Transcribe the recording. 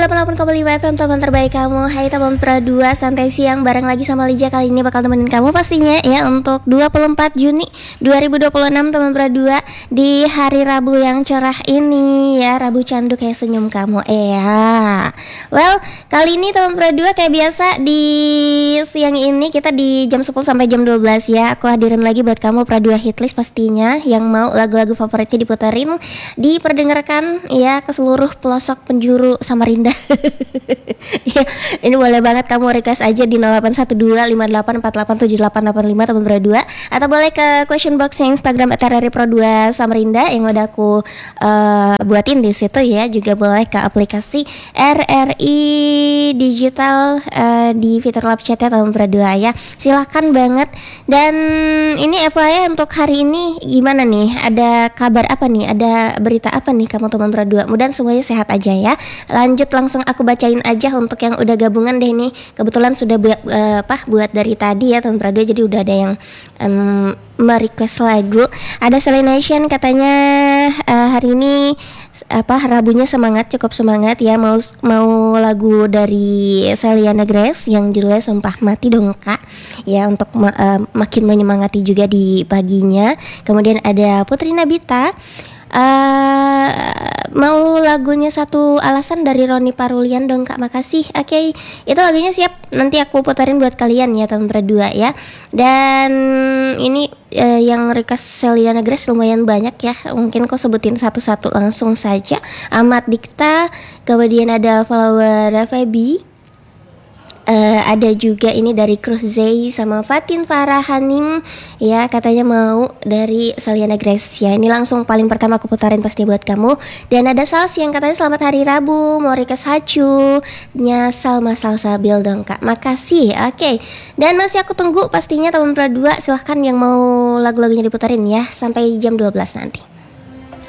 188,5 FM teman terbaik kamu. Hai teman Pra 2, santai siang bareng lagi sama Lija. Kali ini bakal temenin kamu pastinya ya untuk 24 Juni 2026 teman Pra 2 di hari Rabu yang cerah ini ya. Rabu candu kayak senyum kamu ya. Well, kali ini teman Pra 2 kayak biasa di siang ini kita di jam 10 sampai jam 12 ya. Aku hadirin lagi buat kamu Pra 2 hitlist pastinya yang mau lagu-lagu favoritnya diputerin, diperdengarkan ya ke seluruh pelosok penjuru Samarinda. Ya, ini boleh banget kamu request aja di 081258487885 teman Pro 2, atau boleh ke question box yang Instagram @rripro2 Samarinda yang udah aku buatin di situ ya. Juga boleh ke aplikasi RRI Digital di fitur live chatnya teman Pro 2 ya. Silahkan banget. Dan ini FYI untuk hari ini gimana nih? Ada kabar apa nih? Ada berita apa nih kamu teman Pro 2? Mudah semuanya sehat aja ya. Lanjut langsung aku bacain aja untuk yang udah gabungan deh nih. Kebetulan sudah buat dari tadi ya teman Pro 2, jadi udah ada yang merequest lagu. Ada Selenation katanya hari ini Rabunya semangat, cukup semangat ya, mau lagu dari Selena Grace yang judulnya Sumpah Mati dong Kak ya, untuk makin menyemangati juga di paginya. Kemudian ada Putri Nabita mau lagunya Satu Alasan dari Roni Parulian dong Kak, makasih. Oke, itu lagunya siap, nanti aku puterin buat kalian ya teman berdua ya. Dan ini yang request Selena Grace lumayan banyak ya, mungkin kau sebutin satu-satu langsung saja. Ahmad Dikta, kemudian ada follower Feby, ada juga ini dari Cruzay sama Fatin Farah Hanim ya, katanya mau dari Selena Grace ya. Ini langsung paling pertama aku putarin pasti buat kamu. Dan ada Sals yang katanya selamat hari Rabu, mau request Hacu nya Salma Salsabil dong Kak, makasih. Oke. Dan masih aku tunggu pastinya teman Pra 2, silahkan yang mau lagu-lagunya diputarin ya sampai jam 12 nanti.